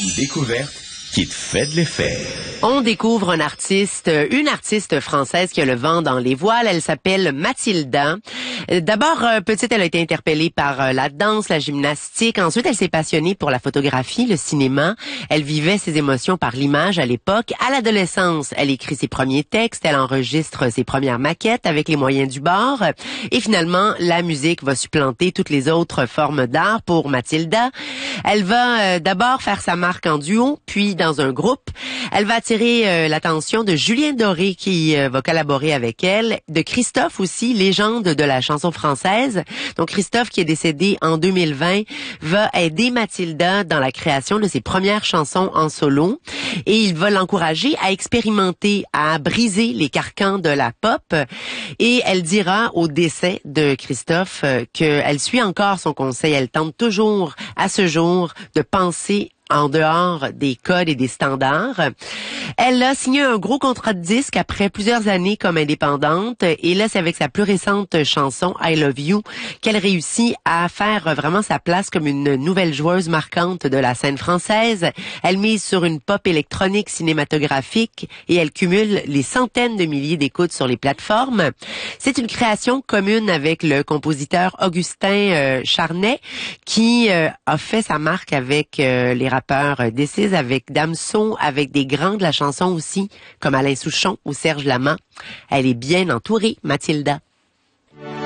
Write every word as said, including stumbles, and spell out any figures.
Une découverte qui te fait de l'effet. On découvre un artiste, une artiste française qui a le vent dans les voiles. Elle s'appelle Mathilda. D'abord, petite, elle a été interpellée par la danse, la gymnastique. Ensuite, elle s'est passionnée pour la photographie, le cinéma. Elle vivait ses émotions par l'image à l'époque. À l'adolescence, elle écrit ses premiers textes. Elle enregistre ses premières maquettes avec les moyens du bord. Et finalement, la musique va supplanter toutes les autres formes d'art pour Mathilda. Elle va euh, d'abord faire sa marque en duo, puis dans un groupe. Elle va attirer euh, l'attention de Julien Doré qui euh, va collaborer avec elle, de Christophe aussi, légende de la chanson française. Donc Christophe, qui est décédé en deux mille vingt, va aider Mathilda dans la création de ses premières chansons en solo et il va l'encourager à expérimenter, à briser les carcans de la pop. Et elle dira au décès de Christophe euh, qu'elle suit encore son conseil. Elle tente toujours à ce jour de penser en dehors des codes et des standards. Elle a signé un gros contrat de disque après plusieurs années comme indépendante et là, c'est avec sa plus récente chanson I Love You qu'elle réussit à faire vraiment sa place comme une nouvelle joueuse marquante de la scène française. Elle mise sur une pop électronique cinématographique et elle cumule les centaines de milliers d'écoutes sur les plateformes. C'est une création commune avec le compositeur Augustin euh, Charnet qui euh, a fait sa marque avec euh, les rappeurs euh, Decize, avec Damso, avec des grands de la chanson aussi, comme Alain Souchon ou Serge Lama. Elle est bien entourée, Mathilda.